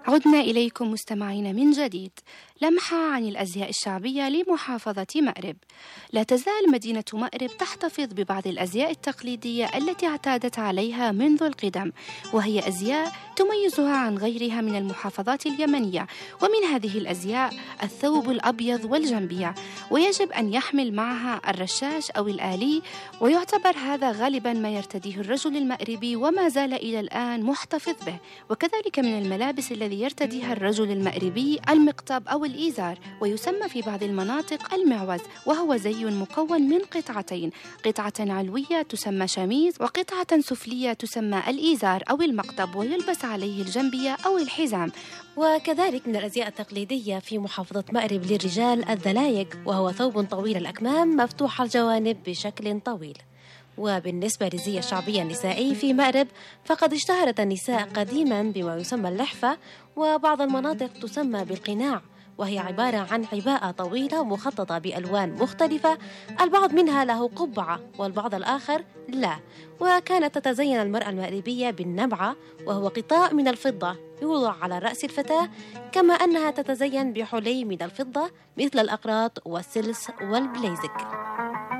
عدنا إليكم مستمعين من جديد. لمحة عن الأزياء الشعبية لمحافظة مأرب. لا تزال مدينة مأرب تحتفظ ببعض الأزياء التقليدية التي اعتادت عليها منذ القدم، وهي أزياء تميزها عن غيرها من المحافظات اليمنية. ومن هذه الأزياء الثوب الأبيض والجنبية، ويجب أن يحمل معها الرشاش أو الآلي، ويعتبر هذا غالبا ما يرتديه الرجل المأربي وما زال إلى الآن محتفظ به. وكذلك من الملابس الذي يرتديها الرجل المأربي المقطب أو الإيزار، ويسمى في بعض المناطق المعوز، وهو زي مكون من قطعتين، قطعة علوية تسمى شميز، وقطعة سفلية تسمى الإيزار أو المقطب، ويلبس عليه الجنبية أو الحزام. وكذلك من الأزياء التقليدية في محافظة مأرب للرجال الدلايق، وهو ثوب طويل الأكمام مفتوح الجوانب بشكل طويل. وبالنسبة للزي الشعبي النسائي في مأرب، فقد اشتهرت النساء قديما بما يسمى اللحفة، وبعض المناطق تسمى بالقناع، وهي عبارة عن عباءة طويلة مخططة بألوان مختلفة، البعض منها له قبعة والبعض الآخر لا. وكانت تتزين المرأة المأربية بالنبعة، وهو قطاع من الفضة يوضع على رأس الفتاة، كما أنها تتزين بحلي من الفضة مثل الأقراط والسلس والبليزك.